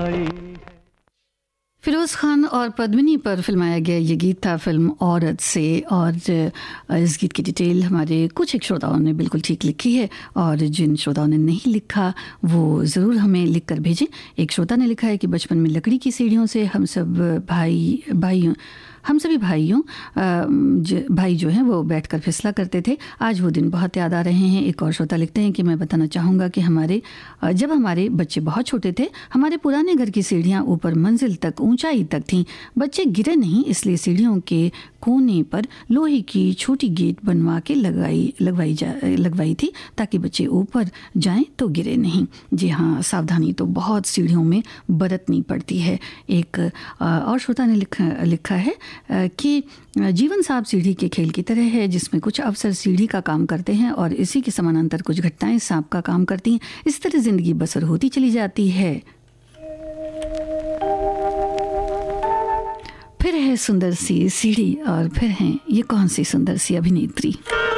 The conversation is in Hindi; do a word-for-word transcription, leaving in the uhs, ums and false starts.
आई। फिरोज खान और पद्मिनी पर फिल्माया गया ये गीत था फिल्म औरत से। और इस गीत की डिटेल हमारे कुछ एक श्रोताओं ने बिल्कुल ठीक लिखी है और जिन श्रोताओं ने नहीं लिखा वो ज़रूर हमें लिख कर भेजें। एक श्रोता ने लिखा है कि बचपन में लकड़ी की सीढ़ियों से हम सब भाई भाइयों हम सभी भाइयों भाई जो हैं वो बैठकर फिसला करते थे। आज वो दिन बहुत याद आ रहे हैं। एक और श्रोता लिखते हैं कि मैं बताना चाहूँगा कि हमारे जब हमारे बच्चे बहुत छोटे थे हमारे पुराने घर की सीढ़ियाँ ऊपर मंजिल तक ऊंचाई तक थीं। बच्चे गिरे नहीं इसलिए सीढ़ियों के कोने पर लोहे की छोटी गेट बनवा के लगाई लगवाई जा लगवाई थी ताकि बच्चे ऊपर जाएं तो गिरे नहीं। जी हाँ, सावधानी तो बहुत सीढ़ियों में बरतनी पड़ती है। एक और श्रोता ने लिखा लिखा है कि जीवन सांप सीढ़ी के खेल की तरह है जिसमें कुछ अफसर सीढ़ी का काम करते हैं और इसी के समानांतर कुछ घटनाएं सांप का काम करती हैं। इस तरह जिंदगी बसर होती चली जाती है। फिर है सुंदर सी सीढ़ी और फिर हैं ये कौन सी सुंदर सी अभिनेत्री।